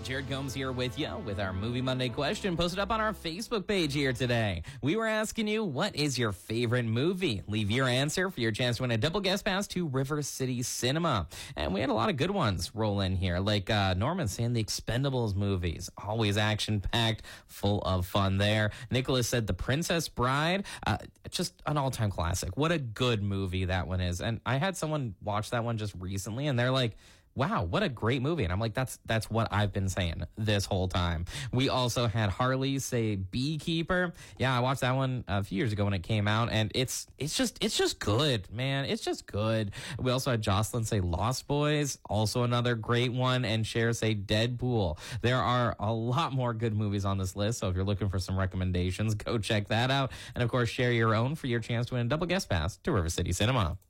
Jared Gomes here with you with our Movie Monday question posted up on our Facebook page here today. We were asking you, what is your favorite movie? Leave your answer for your chance to win a double guest pass to River City Cinema. And we had a lot of good ones roll in here, like Norman saying the Expendables movies. Always action-packed, full of fun there. Nicholas said The Princess Bride. Just an all-time classic. What a good movie that one is. And I had someone watch that one just recently, and they're like, wow, what a great movie. And I'm like, that's what I've been saying this whole time. We also had Harley say Beekeeper. Yeah, I watched that one a few years ago when it came out, and it's just good, man. It's just good. We also had Jocelyn say Lost Boys, also another great one, and Cher say Deadpool. There are a lot more good movies on this list, so if you're looking for some recommendations, go check that out. And of course, share your own for your chance to win a double guest pass to River City Cinema.